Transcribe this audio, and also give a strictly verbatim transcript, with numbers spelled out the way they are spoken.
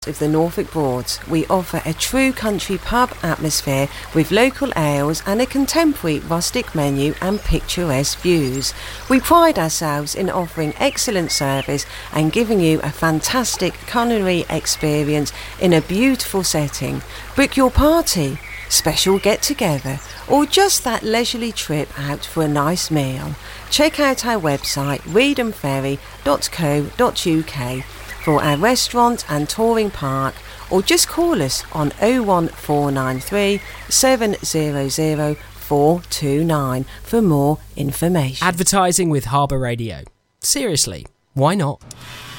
Of the Norfolk Broads, we offer a true country pub atmosphere with local ales and a contemporary rustic menu and picturesque views. We pride ourselves in offering excellent service and giving you a fantastic culinary experience in a beautiful setting. Book your party, special get-together, or just that leisurely trip out for a nice meal. Check out our website weedham ferry dot co dot uk for our restaurant and touring park, or just call us on oh one four nine three, seven hundred, four two nine for more information. Advertising with Harbour Radio. Seriously, why not?